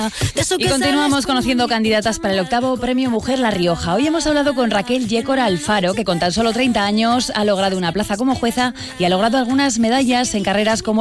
Y continuamos conociendo candidatas para el 8º Premio Mujer La Rioja. Hoy hemos hablado con Raquel Yécora Alfaro, que con tan solo 30 años ha logrado una plaza como jueza y ha logrado algunas medallas en carreras como